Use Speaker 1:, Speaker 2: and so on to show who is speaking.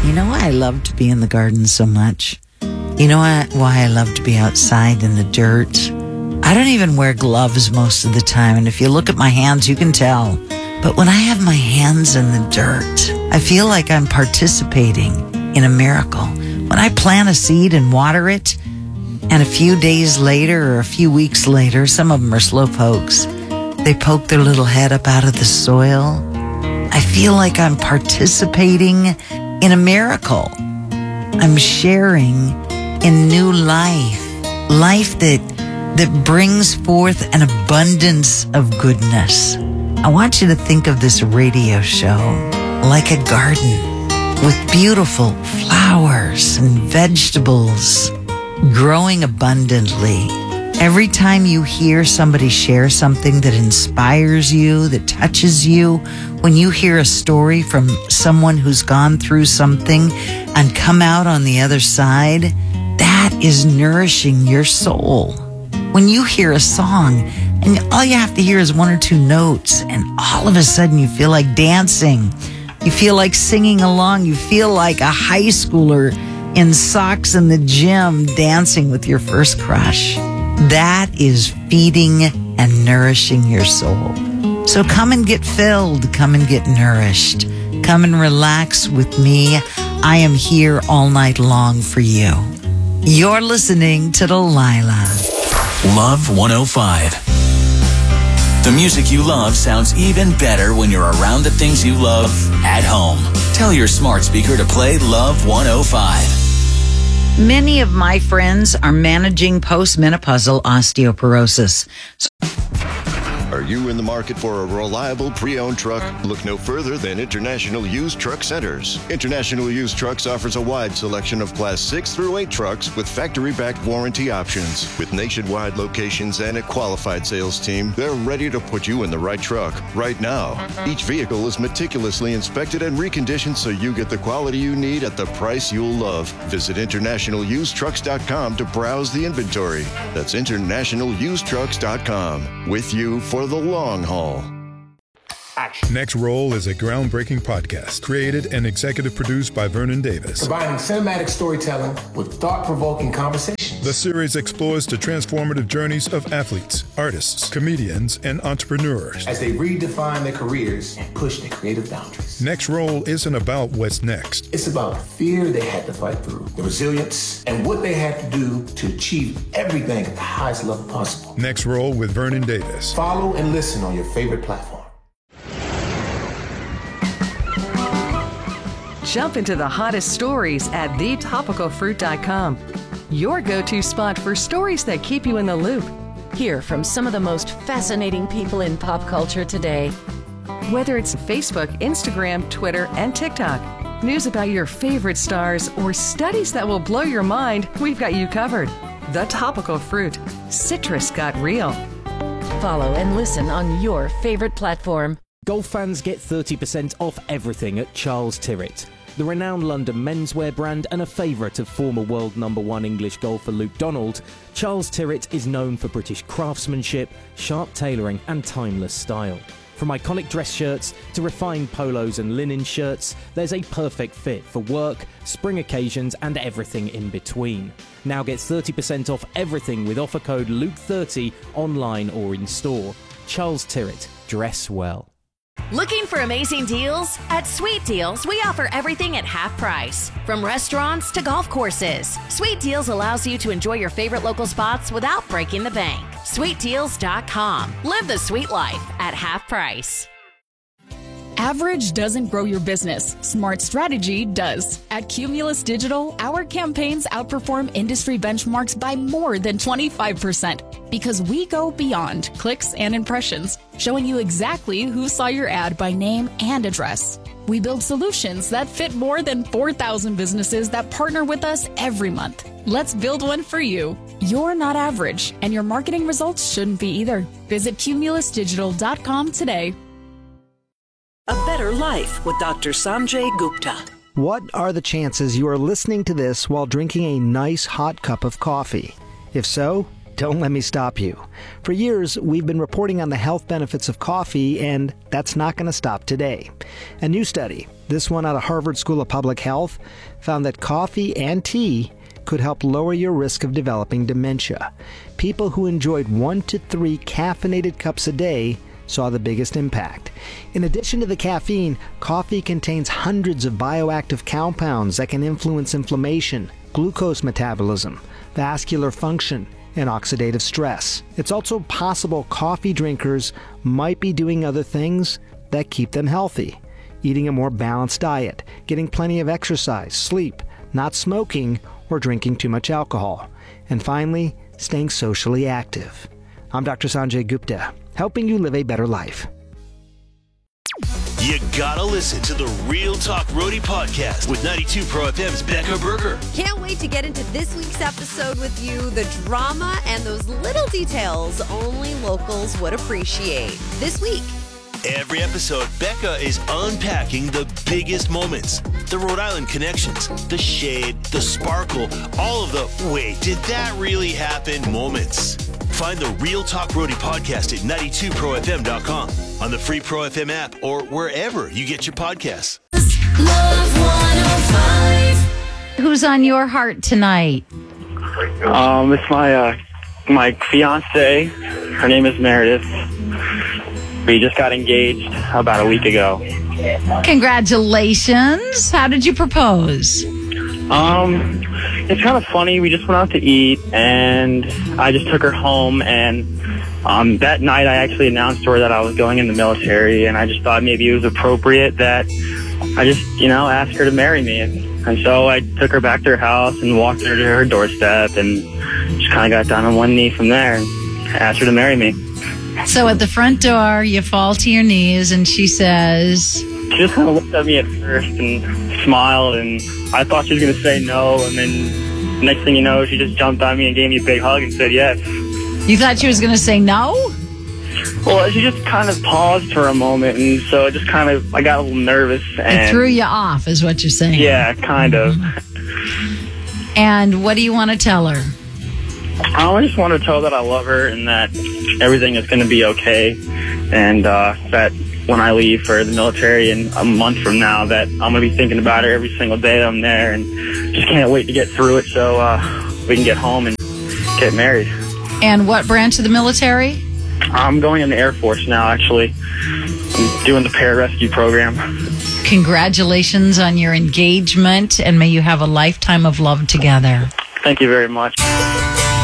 Speaker 1: You know why I love to be in the garden so much? You know why I love to be outside in the dirt? I don't even wear gloves most of the time, and if you look at my hands, you can tell. But when I have my hands in the dirt, I feel like I'm participating in a miracle. When I plant a seed and water it, and a few days later or a few weeks later, some of them are slow pokes, they poke their little head up out of the soil, I feel like I'm participating in a miracle. I'm sharing in new life that brings forth an abundance of goodness. I want you to think of this radio show like a garden with beautiful flowers and vegetables growing abundantly. Every time you hear somebody share something that inspires you, that touches you, when you hear a story from someone who's gone through something and come out on the other side, that is nourishing your soul. When you hear a song and all you have to hear is one or two notes and all of a sudden you feel like dancing, you feel like singing along, you feel like a high schooler in socks in the gym dancing with your first crush. That is feeding and nourishing your soul. So come and get filled, come and get nourished, come and relax with me. I am here all night long for you. You're listening to Delilah.
Speaker 2: Love 105. The music you love sounds even better when you're around the things you love at home. Tell your smart speaker to play Love 105.
Speaker 1: Many of my friends are managing postmenopausal osteoporosis.
Speaker 3: Are you in the market for a reliable pre-owned truck? Look no further than International Used Truck Centers. International Used Trucks offers a wide selection of Class 6 through 8 trucks with factory-backed warranty options. With nationwide locations and a qualified sales team, they're ready to put you in the right truck right now. Each vehicle is meticulously inspected and reconditioned so you get the quality you need at the price you'll love. Visit InternationalUsedTrucks.com to browse the inventory. That's InternationalUsedTrucks.com. With you for the long haul.
Speaker 4: Next Roll is a groundbreaking podcast created and executive produced by Vernon Davis.
Speaker 5: Combining cinematic storytelling with thought-provoking conversations.
Speaker 4: The series explores the transformative journeys of athletes, artists, comedians, and entrepreneurs
Speaker 5: as they redefine their careers and push their creative boundaries.
Speaker 4: Next Roll isn't about what's next.
Speaker 5: It's about the fear they had to fight through, the resilience, and what they had to do to achieve everything at the highest level possible.
Speaker 4: Next Roll with Vernon Davis.
Speaker 5: Follow and listen on your favorite platform.
Speaker 6: Jump into the hottest stories at thetopicalfruit.com. Your go-to spot for stories that keep you in the loop.
Speaker 7: Hear from some of the most fascinating people in pop culture today.
Speaker 6: Whether it's Facebook, Instagram, Twitter, and TikTok, news about your favorite stars, or studies that will blow your mind, we've got you covered. The Topical Fruit. Citrus got real.
Speaker 7: Follow and listen on your favorite platform.
Speaker 8: Golf fans get 30% off everything at Charles Tyrwhitt. The renowned London menswear brand and a favourite of former world #1 English golfer Luke Donald, Charles Tyrwhitt is known for British craftsmanship, sharp tailoring and timeless style. From iconic dress shirts to refined polos and linen shirts, there's a perfect fit for work, spring occasions and everything in between. Now get 30% off everything with offer code Luke30 online or in store. Charles Tyrwhitt, dress well.
Speaker 9: Looking for amazing deals? At Sweet Deals, we offer everything at half price. From restaurants to golf courses, Sweet Deals allows you to enjoy your favorite local spots without breaking the bank. SweetDeals.com. Live the sweet life at half price.
Speaker 10: Average doesn't grow your business. Smart strategy does. At Cumulus Digital, our campaigns outperform industry benchmarks by more than 25% because we go beyond clicks and impressions, showing you exactly who saw your ad by name and address. We build solutions that fit more than 4,000 businesses that partner with us every month. Let's build one for you. You're not average, and your marketing results shouldn't be either. Visit cumulusdigital.com today.
Speaker 11: A Better Life with Dr. Sanjay Gupta.
Speaker 12: What are the chances you are listening to this while drinking a nice hot cup of coffee? If so, don't let me stop you. For years, we've been reporting on the health benefits of coffee, and that's not going to stop today. A new study, this one out of Harvard School of Public Health, found that coffee and tea could help lower your risk of developing dementia. People who enjoyed 1 to 3 caffeinated cups a day saw the biggest impact. In addition to the caffeine, coffee contains hundreds of bioactive compounds that can influence inflammation, glucose metabolism, vascular function, and oxidative stress. It's also possible coffee drinkers might be doing other things that keep them healthy. Eating a more balanced diet, getting plenty of exercise, sleep, not smoking, or drinking too much alcohol. And finally, staying socially active. I'm Dr. Sanjay Gupta, helping you live a better life.
Speaker 13: You gotta listen to the Real Talk Roadie podcast with 92 Pro FM's Becca Berger.
Speaker 14: Can't wait to get into this week's episode with you. The drama and those little details only locals would appreciate. This week.
Speaker 13: Every episode, Becca is unpacking the biggest moments. The Rhode Island connections, the shade, the sparkle, all of the wait, did that really happen moments. Find the Real Talk Roadie podcast at 92profm.com, on the free Pro FM app, or wherever you get your podcasts.
Speaker 15: Love 105.
Speaker 16: Who's on your heart tonight?
Speaker 17: It's my fiance. Her name is Meredith. We just got engaged about a week ago.
Speaker 16: Congratulations. How did you propose?
Speaker 17: It's kind of funny. We just went out to eat, and I just took her home, and that night I actually announced to her that I was going in the military, and I just thought maybe it was appropriate that I just, asked her to marry me. And so I took her back to her house and walked her to her doorstep, and just kind of got down on one knee from there and asked her to marry me.
Speaker 16: So at the front door, you fall to your knees, and she says...
Speaker 17: She just kind of looked at me at first and smiled, and I thought she was going to say no, and then next thing you know, she just jumped on me and gave me a big hug and said yes.
Speaker 16: You thought she was going to say no?
Speaker 17: Well, she just kind of paused for a moment, and so it just kind of, I got a little nervous. And
Speaker 16: it threw you off, is what you're saying.
Speaker 17: Yeah, kind of.
Speaker 16: And what do you want to tell her?
Speaker 17: I just want to tell her that I love her and that everything is going to be okay, and that when I leave for the military in a month from now, that I'm going to be thinking about her every single day that I'm there, and just can't wait to get through it so we can get home and get married.
Speaker 16: And what branch of the military?
Speaker 17: I'm going in the Air Force now, actually. I'm doing the pararescue program.
Speaker 16: Congratulations on your engagement, and may you have a lifetime of love together.
Speaker 17: Thank you very much.